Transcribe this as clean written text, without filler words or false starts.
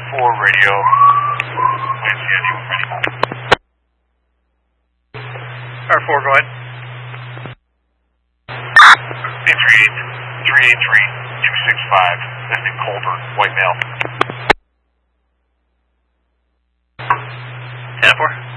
R4 radio. Wait, yeah, you ready? R4, go ahead. 383-265, that's in Colburn, white male. 10-4.